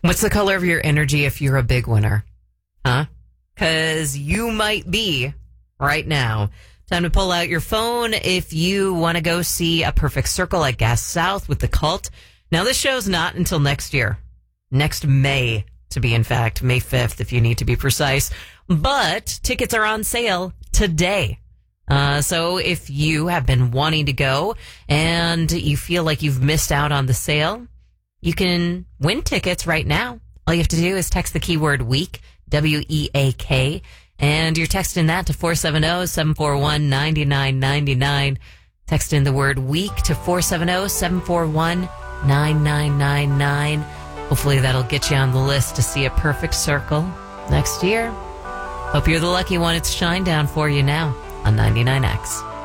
What's the color of your energy if you're a big winner? Huh? Because you might be right now. Time to pull out your phone if you want to go see A Perfect Circle at Gas South with The Cult. Now, this show's not until next year. Next May, to be in fact. May 5th, if you need to be precise. But tickets are on sale today. So if you have been wanting to go and you feel like you've missed out on the sale, you can win tickets right now. All you have to do is text the keyword WEEK, WEAK, and you're texting that to 470-741-9999. Text in the word WEEK to 470-741-9999. Hopefully that'll get you on the list to see A Perfect Circle next year. Hope you're the lucky one. It's Shinedown for you now on 99X.